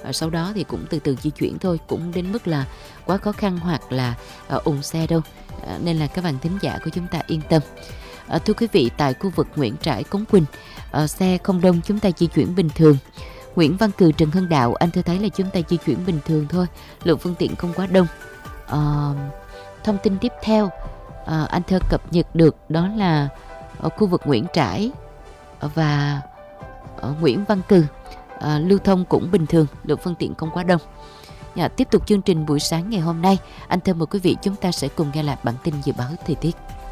Sau đó thì cũng từ từ di chuyển thôi, cũng đến mức là quá khó khăn hoặc là ùn xe đâu. Nên là các bạn thính giả của chúng ta yên tâm. Thưa quý vị, tại khu vực Nguyễn Trãi, Cống Quỳnh, xe không đông, chúng ta di chuyển bình thường. Nguyễn Văn Cừ, Trần Hưng Đạo, anh thưa thấy là chúng ta di chuyển bình thường thôi, lượng phương tiện không quá đông. Thông tin tiếp theo anh thơ cập nhật được đó là ở khu vực Nguyễn Trãi và Nguyễn Văn Cừ lưu thông cũng bình thường, lượng phương tiện không quá đông. Tiếp tục chương trình buổi sáng ngày hôm nay, anh thơ mời quý vị chúng ta sẽ cùng nghe lại bản tin dự báo thời tiết.